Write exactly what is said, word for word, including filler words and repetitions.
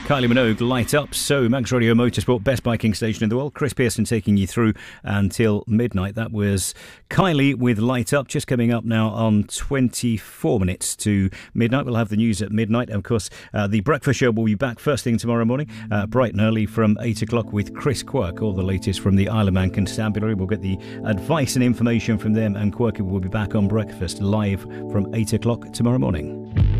Kylie Minogue, Light Up. So, Manx Radio Motorsport, best biking station in the world. Chris Pearson taking you through until midnight. That was Kylie with Light Up. Just coming up now on twenty-four minutes to midnight. We'll have the news at midnight. And of course, uh, the breakfast show will be back first thing tomorrow morning, uh, bright and early from eight o'clock with Chris Quirk. All the latest from the Isle of Man Constabulary. We'll get the advice and information from them, and Quirky will be back on breakfast live from eight o'clock tomorrow morning.